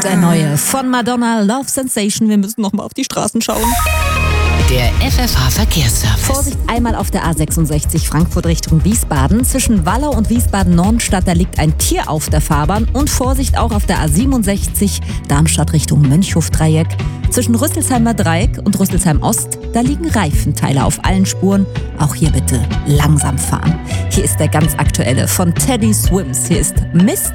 der neue von Madonna, Love Sensation. Wir müssen nochmal auf die Straßen schauen. Der FFH-Verkehrsservice. Vorsicht einmal auf der A66 Frankfurt Richtung Wiesbaden. Zwischen Wallau und Wiesbaden-Nordenstadt, da liegt ein Tier auf der Fahrbahn. Und Vorsicht auch auf der A67 Darmstadt Richtung Mönchhof-Dreieck. Zwischen Rüsselsheimer Dreieck und Rüsselsheim Ost, da liegen Reifenteile auf allen Spuren. Auch hier bitte langsam fahren. Hier ist der ganz aktuelle von Teddy Swims. Hier ist Mist